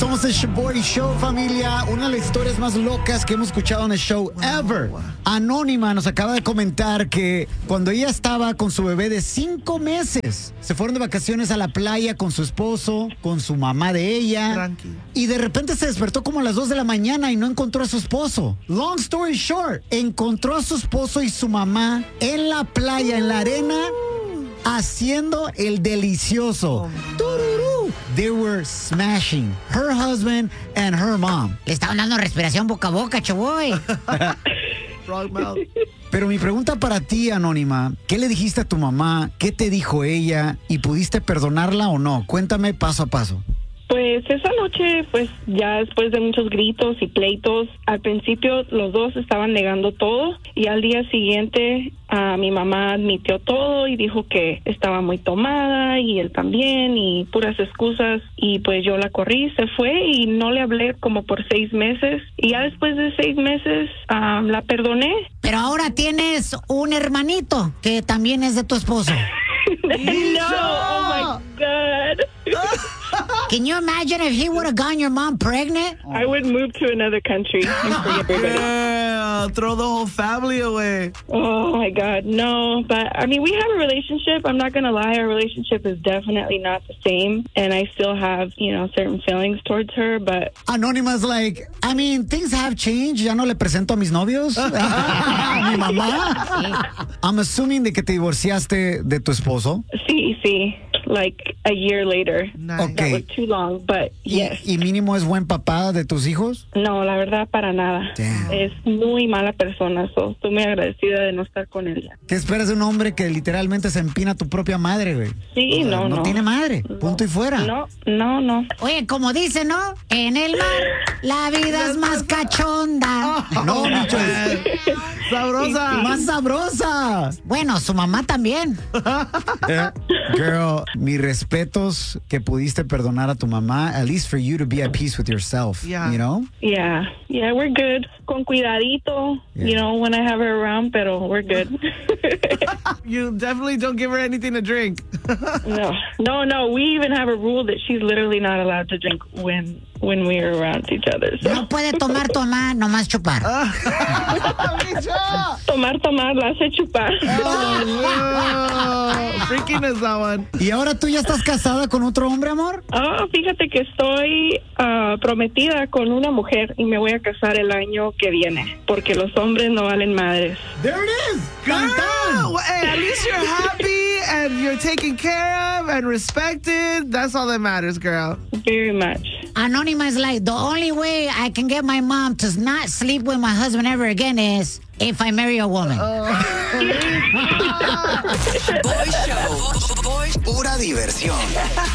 Somos el Boy Show, familia. Una de las historias más locas que hemos escuchado en el show ever. Anónima nos acaba de comentar que cuando ella estaba con su bebé de 5 meses, se fueron de vacaciones a la playa con su esposo, con su mamá de ella. Tranqui. Y de repente se despertó como a las 2 de la mañana y no encontró a su esposo. Long story short, encontró a su esposo y su mamá en la playa, en la arena, haciendo el delicioso. ¡Tururú! They were smashing. Her husband and her mom. Le estaban dando respiración boca a boca, choboy. Frog mouth. Pero mi pregunta para ti, Anónima, ¿qué le dijiste a tu mamá? ¿Qué te dijo ella? ¿Y pudiste perdonarla o no? Cuéntame paso a paso. Pues esa noche, pues ya después de muchos gritos y pleitos, al principio los dos estaban negando todo y al día siguiente mi mamá admitió todo y dijo que estaba muy tomada y él también y puras excusas y pues yo la corrí, se fue y no le hablé como por 6 meses y ya después de 6 meses la perdoné. Pero ahora tienes un hermanito que también es de tu esposo. No, oh my God. Can you imagine if he would have gotten your mom pregnant? I would move to another country and free everybody. Yeah, throw the whole family away. Oh my God, no. But I mean, we have a relationship. I'm not going to lie. Our relationship is definitely not the same. And I still have, certain feelings towards her. But Anónima's like, I mean, things have changed. Ya no le presento a mis novios. A mi mamá. I'm assuming de que te divorciaste de tu esposo. sí. Like a year later. Nice. Okay. That was too long, but yes. ¿Y mínimo es buen papá de tus hijos? No, la verdad, para nada. Damn. Es muy mala persona. Estoy muy agradecida de no estar con él. ¿Qué esperas de un hombre que literalmente se empina a tu propia madre, güey? Sí, O sea, no. No tiene madre. Punto y fuera. No. Oye, como dice, ¿no? En el mar la vida es más cachonda. No, Micho. Sabrosa. Más sabrosa. Bueno, su mamá también. Girl, mis respetos que pudiste perdonar a tu mamá, at least for you to be at peace with yourself, Yeah. you know? Yeah, we're good. Con cuidadito, Yeah. when I have her around, pero we're good. You definitely don't give her anything to drink. No. We even have a rule that she's literally not allowed to drink when we're around each other. So. No puede tomar tu mamá, nomás chupar. Tomar, la hace chupar. Oh, freaking is that one. ¿Y ahora tú ya estás casada con otro hombre, amor? Fíjate que estoy prometida con una mujer y me voy a casar el año que viene, porque los hombres no valen madres. There it is. Girl, hey, at least you're happy and you're taken care of and respected. That's all that matters, girl. Very much. Anónima is like, the only way I can get my mom to not sleep with my husband ever again is if I marry a woman. Boy Show. Pura diversión.